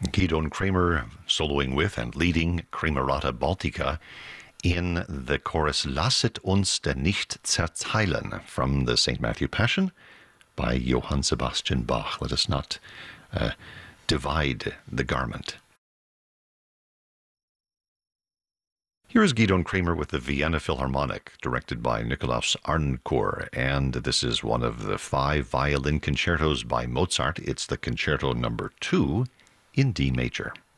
Gidon Kramer soloing with and leading Kramerata Baltica in the chorus Lasset uns denn nicht zerteilen from the St. Matthew Passion by Johann Sebastian Bach. Let us not divide the garment. Here is Gidon Kramer with the Vienna Philharmonic, directed by Nikolaus Arncourt, and this is one of the 5 violin concertos by Mozart. It's the Concerto number 2 in D major.